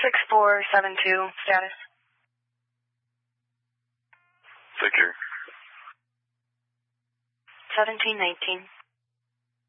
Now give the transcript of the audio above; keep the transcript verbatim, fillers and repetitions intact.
six four seven two, status. Victor. seventeen nineteen.